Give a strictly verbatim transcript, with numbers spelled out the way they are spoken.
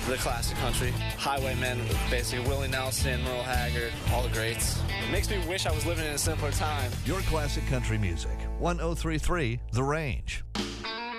the classic country. Highwaymen, basically Willie Nelson, Merle Haggard, all the greats. It makes me wish I was living in a simpler time. Your classic country music. one oh three point three The Range.